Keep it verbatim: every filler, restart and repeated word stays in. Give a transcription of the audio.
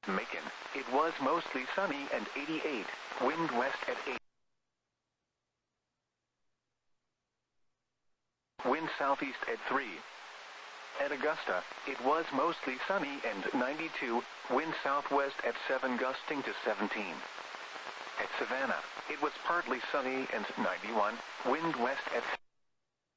Macon, it was mostly sunny and eighty-eight, wind west at eight. Wind southeast at three. At Augusta, it was mostly sunny and ninety-two, wind southwest at seven gusting to seventeen. At Savannah, it was partly sunny and ninety-one, wind west at